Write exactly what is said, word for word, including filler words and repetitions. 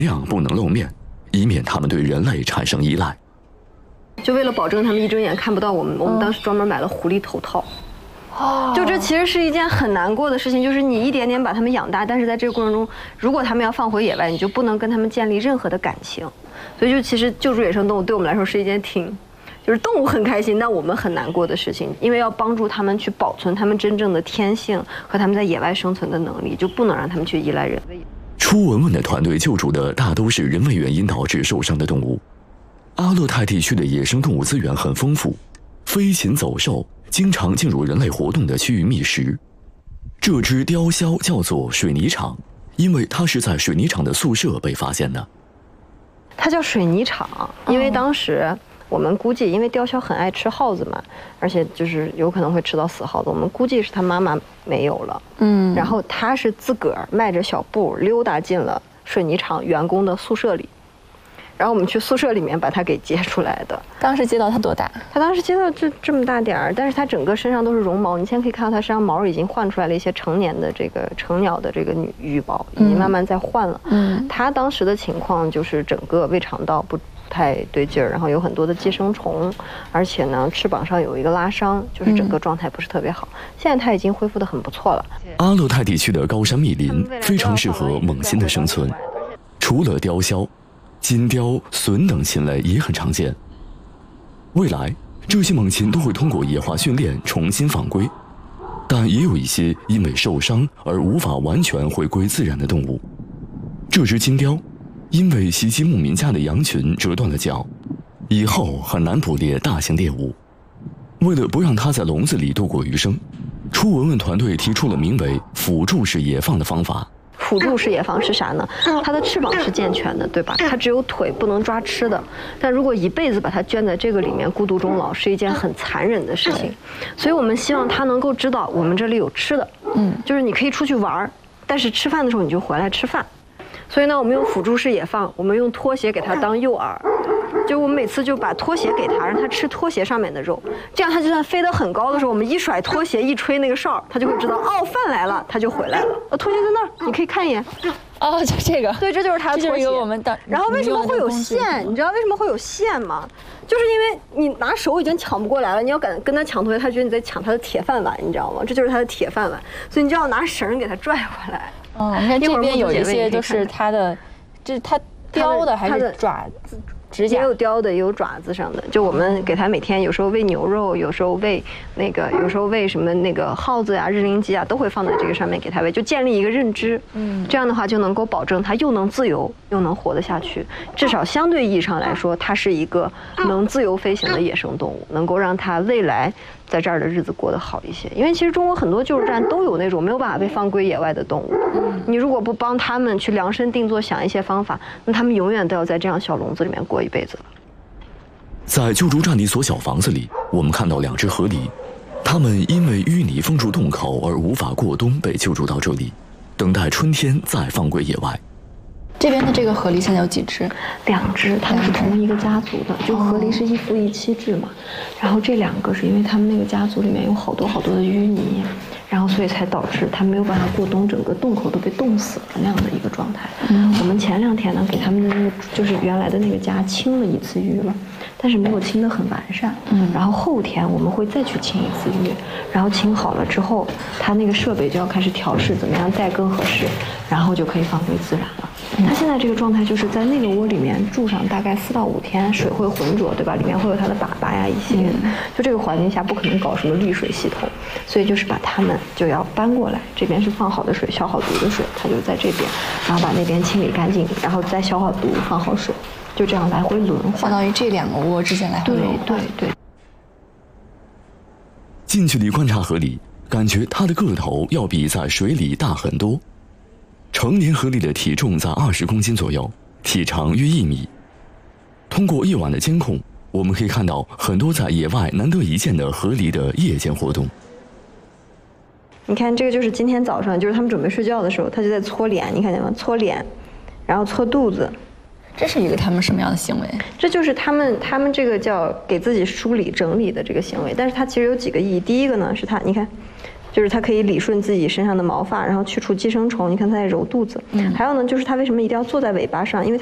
量不能露面，以免它们对人类产生依赖。 就为了保证它们一睁眼看不到我们，我们当时专门买了狐狸头套。哦，就这其实是一件很难过的事情，就是你一点点把它们养大，但是在这个过程中，如果它们要放回野外，你就不能跟它们建立任何的感情。所以就其实救助野生动物对我们来说是一件挺。就是动物很开心，但我们很难过的事情，因为要帮助他们去保存他们真正的天性和他们在野外生存的能力，就不能让他们去依赖人类。 初文文的团队救助的大都是人为原因导致受伤的动物。阿勒泰地区的野生动物资源很丰富，飞禽走兽经常进入人类活动的区域觅食。这只雕鸮叫做水泥厂，因为它是在水泥厂的宿舍被发现的。 它叫水泥厂，因为当时。我们估计，因为雕鸮很爱吃耗子嘛，而且就是有可能会吃到死耗子。我们估计是他妈妈没有了，嗯，然后他是自个儿迈着小步溜达进了水泥厂员工的宿舍里，然后我们去宿舍里面把他给接出来的。 当时接到他多大？ 他当时接到这这么大点儿，但是他整个身上都是绒毛，你现在可以看到他身上毛已经换出来了一些成年的这个成鸟的这个女羽毛，已经慢慢在换了。嗯，他当时的情况就是整个胃肠道不。不太对劲儿，然后有很多的寄生虫，而且呢，翅膀上有一个拉伤，就是整个状态不是特别好。现在它已经恢复得很不错了。 阿勒泰地区的高山密林非常适合猛禽的生存，除了雕鸮、金雕、隼等禽类也很常见。未来，这些猛禽都会通过野化训练重新返归，但也有一些因为受伤而无法完全回归自然的动物。这只金雕。因为袭击牧民家的羊群折断了脚，以后很难捕猎大型猎物。为了不让它在笼子里度过余生，初文文团队提出了名为辅助式野放的方法。 辅助式野放是啥呢？它的翅膀是健全的，对吧？它只有腿不能抓吃的。但如果一辈子把它圈在这个里面孤独终老，是一件很残忍的事情。所以我们希望它能够知道我们这里有吃的，嗯，就是你可以出去玩，但是吃饭的时候你就回来吃饭。所以呢，我们用辅助式野放，我们用拖鞋给它当诱饵，就我们每次就把拖鞋给它，让它吃拖鞋上面的肉，这样它就算飞得很高的时候，我们一甩拖鞋一吹那个哨，它就会知道哦饭来了，它就回来了。呃，拖鞋在那儿，你可以看一眼。 哦，就这个。 对，这就是它的拖鞋。 我们当然后为什么会有线？你知道为什么会有线吗？就是因为你拿手已经抢不过来了，你要敢跟他抢拖鞋，他觉得你在抢他的铁饭碗，你知道吗？这就是他的铁饭碗，所以你就要拿绳给他拽回来。 哦，你看这边有一些就是它的，这是它雕的还是爪子？指甲也有雕的，也有爪子上的。就我们给它每天有时候喂牛肉，有时候喂那个，有时候喂什么那个耗子呀、日灵鸡啊，都会放在这个上面给它喂，就建立一个认知。嗯，这样的话就能够保证它又能自由，又能活得下去。至少相对意义上来说，它是一个能自由飞行的野生动物，能够让它未来在这儿的日子过得好一些。因为其实中国很多救助站都有那种没有办法被放归野外的动物，你如果不帮他们去量身定做想一些方法，那他们永远都要在这样小笼子里面过一辈子了。 在救助站的一所小房子里，我们看到两只河狸，它们因为淤泥封住洞口而无法过冬，被救助到这里，等待春天再放归野外。 这边的这个河狸现在有几只？ 两只，它们是同一个家族的，就河狸是一夫一妻制嘛。然后这两个是因为他们那个家族里面有好多好多的淤泥，然后所以才导致它没有办法过冬，整个洞口都被冻死了那样的一个状态。嗯，我们前两天呢给他们的那个就是原来的那个家清了一次淤了，但是没有清得很完善。嗯，然后后天我们会再去清一次淤，然后清好了之后，它那个设备就要开始调试怎么样再更合适，然后就可以放归自然了。它现在这个状态就是在那个窝里面住上大概四到五天，水会浑浊，对吧？里面会有它的粑粑呀一系列的，就这个环境下不可能搞什么滤水系统，所以就是把它们就要搬过来，这边是放好的水，消好毒的水，它就在这边，然后把那边清理干净，然后再消好毒，放好水，就这样来回轮换， 相当于这两个窝之间来回轮换。 对对对。 近距离观察河狸，感觉它的个头要比在水里大很多。成年河狸的体重在二十公斤左右，体长约一米。通过夜晚的监控，我们可以看到很多在野外难得一见的河狸的夜间活动。 你看，这个就是今天早上，就是他们准备睡觉的时候，他就在搓脸，你看见吗？搓脸，然后搓肚子。 这是一个他们什么样的行为？ 这就是他们他们这个叫给自己梳理整理的这个行为，但是它其实有几个意义。第一个呢是它，你看。 就是它可以理顺自己身上的毛发，然后去除寄生虫。你看它在揉肚子。嗯。还有呢，就是它为什么一定要坐在尾巴上？因为